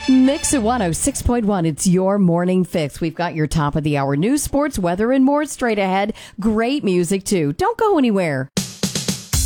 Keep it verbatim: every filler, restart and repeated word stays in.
Mix at one oh six point one. It's your morning fix. We've got your top of the hour news, sports, weather, and more straight ahead. Great music, too. Don't go anywhere.